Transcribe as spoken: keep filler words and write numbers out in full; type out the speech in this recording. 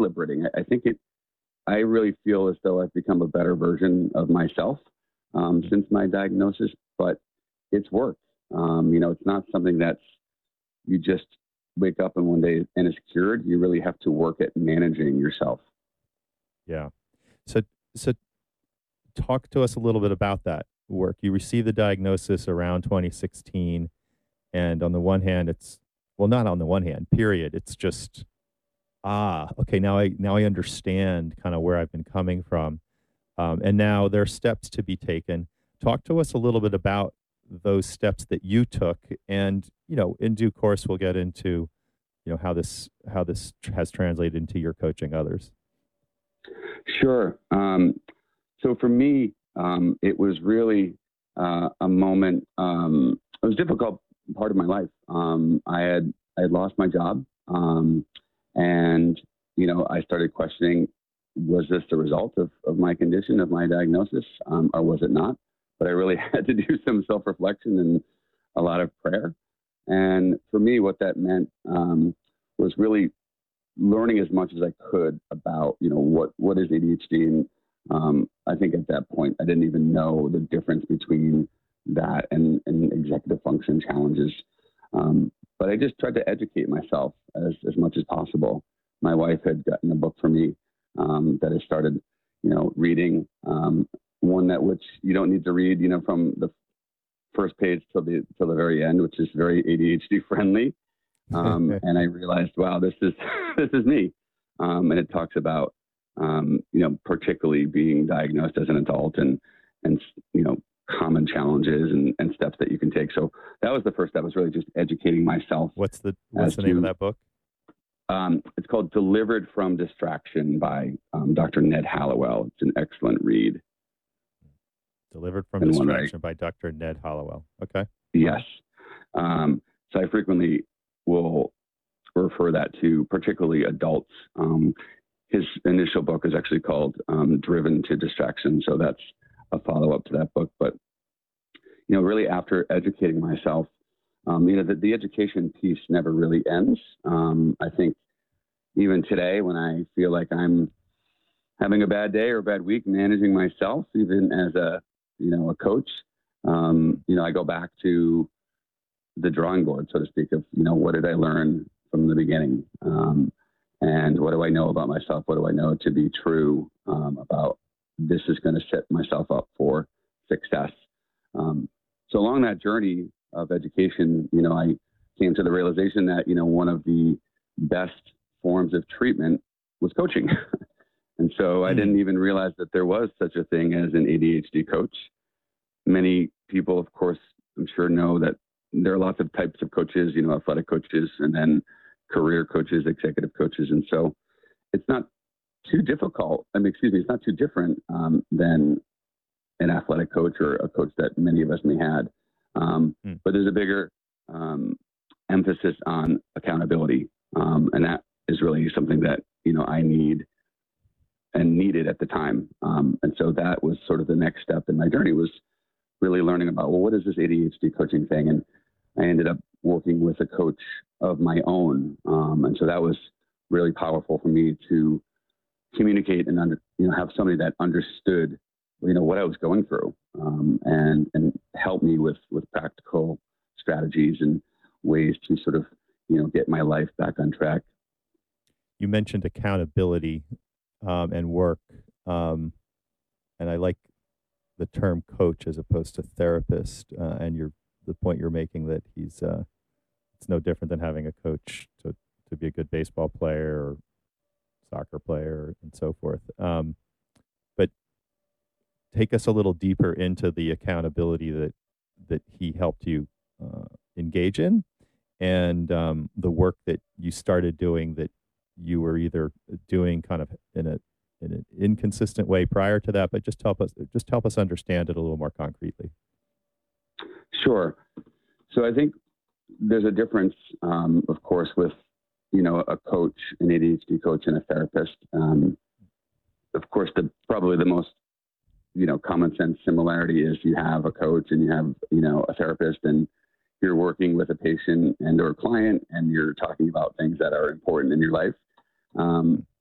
liberating. I, I think it, I really feel as though I've become a better version of myself um, since my diagnosis, but it's work. Um, you know, it's not something that's, you just wake up and one day and it's cured. You really have to work at managing yourself. Yeah. So, so talk to us a little bit about that work. You received the diagnosis around twenty sixteen. And on the one hand, it's, well, not on the one hand, period. It's just, ah, okay, now I, now I understand kind of where I've been coming from. Um, and now there are steps to be taken. Talk to us a little bit about those steps that you took. And, you know, in due course, we'll get into, you know, how this, how this tr- has translated into your coaching others. Sure. Um, so for me, um, it was really uh, a moment, um, it was a difficult part of my life. Um, I had, I had lost my job. Um, and, you know, I started questioning, was this the result of, of my condition, of my diagnosis, um, or was it not? But I really had to do some self-reflection and a lot of prayer. And for me, what that meant um, was really learning as much as I could about, you know, what, what is A D H D. And um, I think at that point, I didn't even know the difference between that and, and executive function challenges. Um, but I just tried to educate myself as, as much as possible. My wife had gotten a book for me um, that I started, you know, reading, um, one that which you don't need to read, you know, from the first page till the, till the very end, which is very A D H D friendly. Um, and I realized, wow, this is, this is me. Um, and it talks about, um, you know, particularly being diagnosed as an adult and, and, you know, common challenges and, and steps that you can take. So that was the first step, was really just educating myself. What's the, what's the name to, of that book? Um, it's called Delivered from Distraction by um, Doctor Ned Hallowell. It's an excellent read. Delivered from and Distraction by Doctor Ned Hallowell. Okay. Yes. Um, so I frequently will refer that to particularly adults. Um, his initial book is actually called um, Driven to Distraction. So that's a follow-up to that book. But, you know, really after educating myself, um, you know, the, the education piece never really ends. Um, I think even today when I feel like I'm having a bad day or a bad week managing myself, even as a, you know, a coach, um, you know, I go back to the drawing board, so to speak, of, you know, what did I learn from the beginning? Um, and what do I know about myself? What do I know to be true um, about this is going to set myself up for success? Um, so along that journey of education, you know, I came to the realization that, you know, one of the best forms of treatment was coaching. And so mm. I didn't even realize that there was such a thing as an A D H D coach. Many people, of course, I'm sure know that there are lots of types of coaches, you know, athletic coaches and then career coaches, executive coaches. And so it's not too difficult. I mean, excuse me, it's not too different um, than an athletic coach or a coach that many of us may had. Um, mm. But there's a bigger um, emphasis on accountability. Um, and that is really something that, you know, I need and needed at the time. Um, and so that was sort of the next step in my journey, was really learning about, well, what is this A D H D coaching thing? And I ended up working with a coach of my own. Um, and so that was really powerful for me to communicate and under, you know, have somebody that understood, you know, what I was going through, um, and, and help me with, with practical strategies and ways to sort of, you know, get my life back on track. You mentioned accountability um, and work. Um, and I like the term coach as opposed to therapist. Uh, and you're, the point you're making that he's, uh, it's no different than having a coach to, to be a good baseball player or soccer player and so forth. Um, but take us a little deeper into the accountability that, that he helped you uh, engage in, and um, the work that you started doing that you were either doing kind of in a in an inconsistent way prior to that, but just help us just help us understand it a little more concretely. Sure. So I think there's a difference, um, of course, with, you know, a coach, an A D H D coach, and a therapist. Um, of course, the probably the most, you know, common sense similarity is you have a coach and you have, you know, a therapist, and you're working with a patient and or client, and you're talking about things that are important in your life. Um,